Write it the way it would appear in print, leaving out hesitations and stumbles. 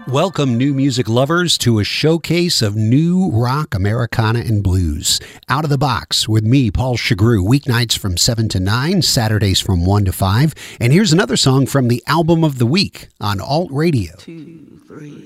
Welcome, new music lovers, to a showcase of new rock, Americana, and blues. Out of the Box with me, Paul Chagru, weeknights from 7 to 9, Saturdays from 1 to 5. And here's another song from the Album of the Week on Alt Radio. 2, 3.